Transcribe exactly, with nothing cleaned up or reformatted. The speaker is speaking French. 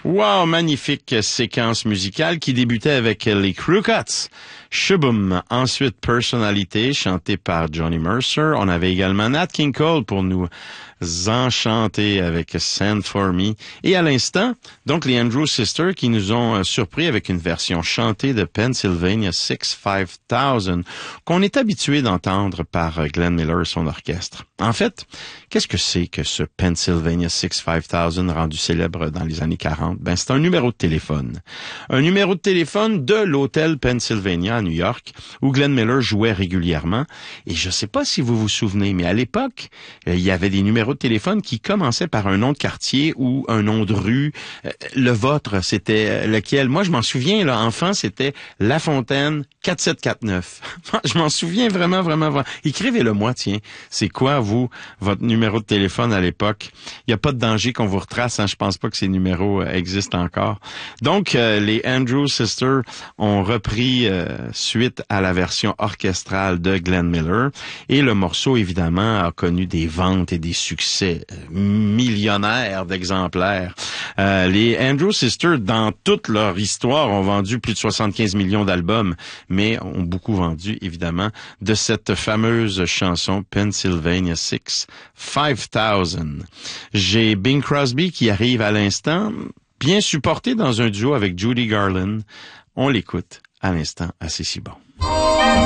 Wow, magnifique séquence musicale qui débutait avec les Crew Cuts. Shaboom. Ensuite, Personnalité, chanté par Johnny Mercer. On avait également Nat King Cole pour nous enchanter avec Send For Me. Et à l'instant, donc les Andrews Sisters qui nous ont euh, surpris avec une version chantée de Pennsylvania sixty-five thousand qu'on est habitué d'entendre par euh, Glenn Miller et son orchestre. En fait, qu'est-ce que c'est que ce Pennsylvania sixty-five thousand rendu célèbre dans les années quarante? Ben, c'est un numéro de téléphone. Un numéro de téléphone de l'hôtel Pennsylvania à New York où Glenn Miller jouait régulièrement. Et je sais pas si vous vous souvenez, mais à l'époque, euh, il y avait des numéros de téléphone qui commençaient par un nom de quartier ou un nom de rue. Euh, le vôtre, c'était lequel? Moi, je m'en souviens, là, enfant, c'était La Fontaine quatre sept quatre neuf. Je m'en souviens vraiment, vraiment, vraiment. Écrivez-le moi, tiens. C'est quoi, vous, votre numéro de téléphone à l'époque? Il n'y a pas de danger qu'on vous retrace, hein? Je pense pas que ces numéros euh, existent encore. Donc, euh, les Andrews Sisters ont repris euh, suite à la version orchestrale de Glenn Miller. Et le morceau, évidemment, a connu des ventes et des succès euh, millionnaires d'exemplaires. Euh, les Andrews Sisters, dans toute leur histoire, ont vendu plus de soixante-quinze millions d'albums, mais ont beaucoup vendu, évidemment, de cette fameuse chanson Pennsylvania sixty-five thousand. J'ai Bing Crosby qui arrive à l'instant, bien supporté dans un duo avec Judy Garland. On l'écoute à l'instant, assez si bon.